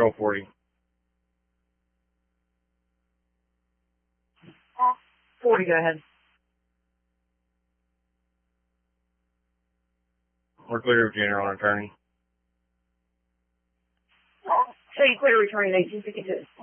Control 40. 40, go ahead. We're clear of General Attorney. So you clear returning 1852.